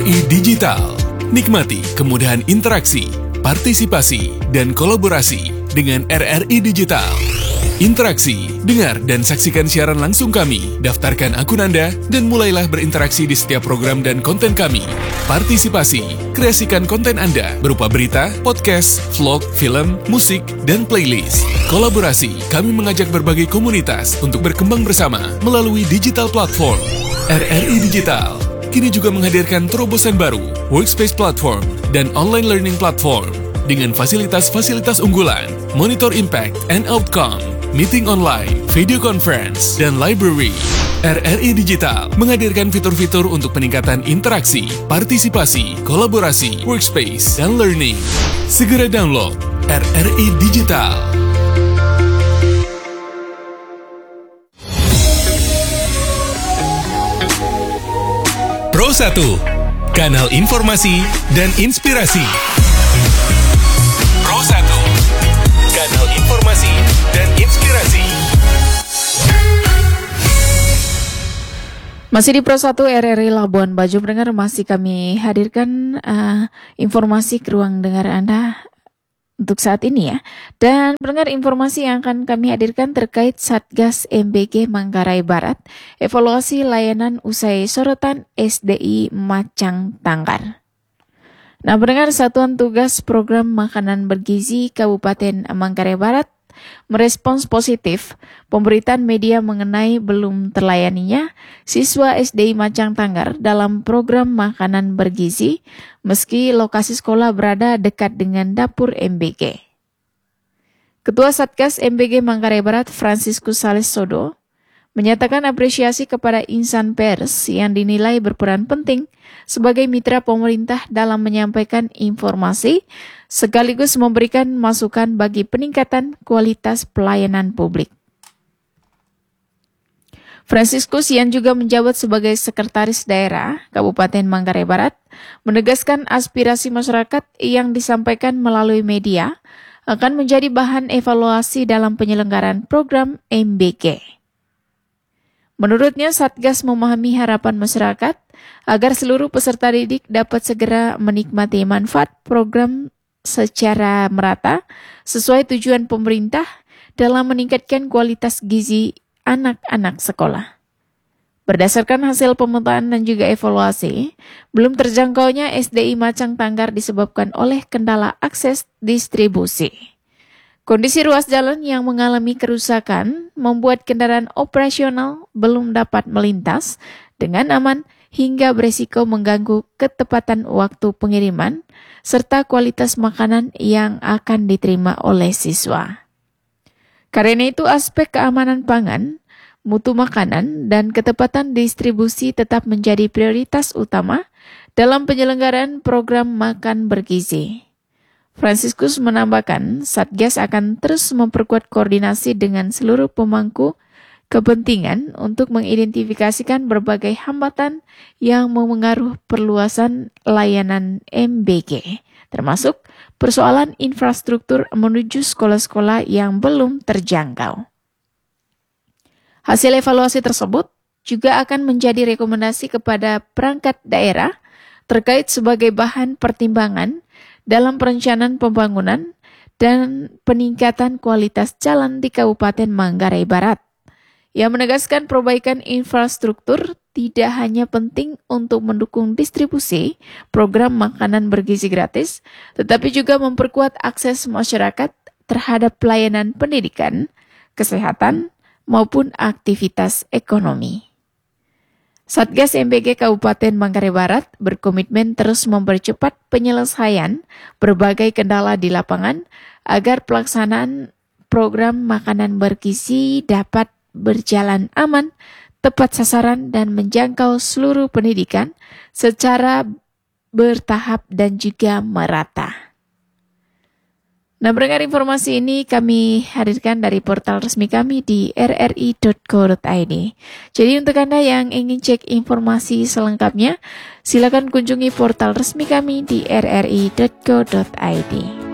RRI Digital. Nikmati kemudahan interaksi, partisipasi, dan kolaborasi dengan RRI Digital. Interaksi, dengar dan saksikan siaran langsung kami, daftarkan akun Anda, dan mulailah berinteraksi di setiap program dan konten kami. Partisipasi, kreasikan konten Anda berupa berita, podcast, vlog, film, musik, dan playlist. Kolaborasi, kami mengajak berbagai komunitas untuk berkembang bersama melalui digital platform. RRI Digital kini juga menghadirkan terobosan baru, workspace platform, dan online learning platform dengan fasilitas-fasilitas unggulan, monitor impact and outcome, meeting online, video conference, dan library. RRI Digital menghadirkan fitur-fitur untuk peningkatan interaksi, partisipasi, kolaborasi, workspace, dan learning. Segera download RRI Digital. Pro 1, kanal informasi dan inspirasi. Pro 1, kanal informasi dan inspirasi. Masih di Pro 1 RRI Labuan Bajo, pendengar, masih kami hadirkan informasi ke ruang dengar Anda untuk saat ini ya. Dan pendengar, informasi yang akan kami hadirkan terkait Satgas MBG Manggarai Barat, evaluasi layanan usai sorotan SDI Macang Tanggar. Nah pendengar, Satuan Tugas Program Makanan Bergizi Kabupaten Manggarai Barat merespons positif pemberitaan media mengenai belum terlayaninya siswa SDI Macang Tanggar dalam program makanan bergizi meski lokasi sekolah berada dekat dengan dapur MBG. Ketua Satgas MBG Manggarai Barat Franciscus Sales Sodo menyatakan apresiasi kepada insan pers yang dinilai berperan penting sebagai mitra pemerintah dalam menyampaikan informasi sekaligus memberikan masukan bagi peningkatan kualitas pelayanan publik. Franciscus yang juga menjabat sebagai Sekretaris Daerah Kabupaten Manggarai Barat menegaskan aspirasi masyarakat yang disampaikan melalui media akan menjadi bahan evaluasi dalam penyelenggaraan program MBG. Menurutnya, Satgas memahami harapan masyarakat agar seluruh peserta didik dapat segera menikmati manfaat program secara merata sesuai tujuan pemerintah dalam meningkatkan kualitas gizi anak-anak sekolah. Berdasarkan hasil pemetaan dan juga evaluasi, belum terjangkaunya SDI Macang Tanggar disebabkan oleh kendala akses distribusi. Kondisi ruas jalan yang mengalami kerusakan membuat kendaraan operasional belum dapat melintas dengan aman hingga beresiko mengganggu ketepatan waktu pengiriman serta kualitas makanan yang akan diterima oleh siswa. Karena itu aspek keamanan pangan, mutu makanan, dan ketepatan distribusi tetap menjadi prioritas utama dalam penyelenggaraan program makan bergizi. Franciscus menambahkan, Satgas akan terus memperkuat koordinasi dengan seluruh pemangku kepentingan untuk mengidentifikasikan berbagai hambatan yang memengaruhi perluasan layanan MBG, termasuk persoalan infrastruktur menuju sekolah-sekolah yang belum terjangkau. Hasil evaluasi tersebut juga akan menjadi rekomendasi kepada perangkat daerah terkait sebagai bahan pertimbangan dalam perencanaan pembangunan dan peningkatan kualitas jalan di Kabupaten Manggarai Barat. Yang menegaskan perbaikan infrastruktur tidak hanya penting untuk mendukung distribusi program makanan bergizi gratis, tetapi juga memperkuat akses masyarakat terhadap pelayanan pendidikan, kesehatan, maupun aktivitas ekonomi. Satgas MBG Kabupaten Manggarai Barat berkomitmen terus mempercepat penyelesaian berbagai kendala di lapangan agar pelaksanaan program makanan bergizi dapat berjalan aman, tepat sasaran, dan menjangkau seluruh pendidikan secara bertahap dan juga merata. Nah, mendengar informasi ini kami hadirkan dari portal resmi kami di rri.co.id. Jadi untuk Anda yang ingin cek informasi selengkapnya, silakan kunjungi portal resmi kami di rri.co.id.